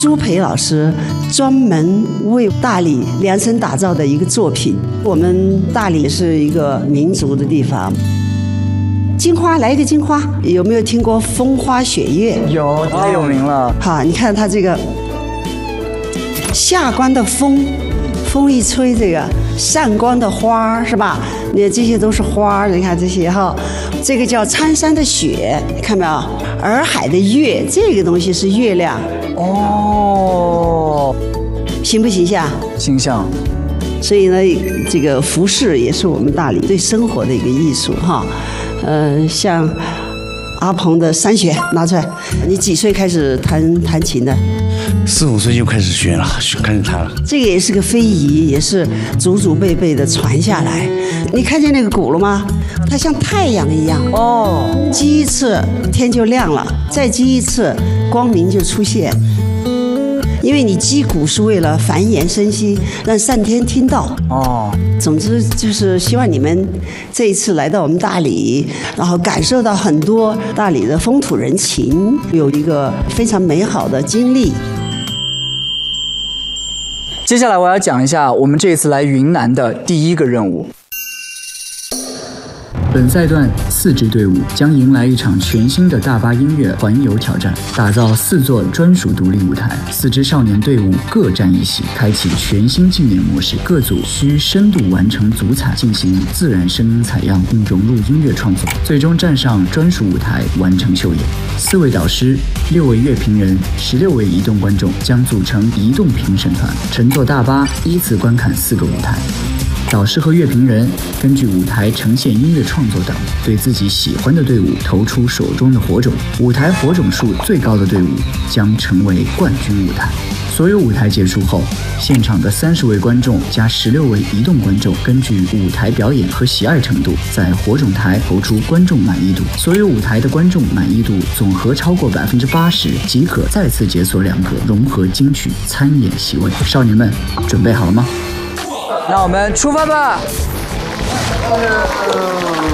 朱培老师专门为大理量身打造的一个作品。我们大理是一个民族的地方，金花来一个金花，有没有听过风花雪月？ 有，太有名了。 好，你看它这个下关的风，风一吹，这个上关的花是吧？你这些都是花，你看这些哈，这个叫苍山的雪，看没有？洱海的月，这个东西是月亮。 哦， 形不形象？ 形象。 所以呢，这个服饰也是我们大理对生活的一个艺术哈。像阿鹏的三弦拿出来，你几岁开始弹琴的 ？4、5岁就开始学了，开始弹了。 这个也是个非遗，也是祖祖辈辈的传下来。你看见那个鼓了吗？它像太阳一样哦， 击一次天就亮了，再击一次光明就出现。因为你击鼓是为了繁衍生息，让上天听到。哦，总之就是希望你们这一次来到我们大理，然后感受到很多大理的风土人情，有一个非常美好的经历。 接下来我要讲一下我们这次来云南的第一个任务。本赛段4支队伍将迎来一场全新的大巴音乐环游挑战，打造4座专属独立舞台，4支少年队伍各占一席，开启全新竞演模式。各组需深度完成组采，进行自然声音采样，并融入音乐创作，最终站上专属舞台完成秀演。4位导师、6位乐评人、16位移动观众将组成移动评审团，乘坐大巴依次观看4个舞台。导师和乐评人根据舞台呈现音乐创作等，对自己喜欢的队伍投出手中的火种，舞台火种数最高的队伍将成为冠军舞台。所有舞台结束后，现场的30位观众加16位移动观众根据舞台表演和喜爱程度，在火种台投出观众满意度。所有舞台的观众满意度总和超过80%，即可再次解锁2个融合金曲参演席位。少年们，准备好了吗？那我们出发吧！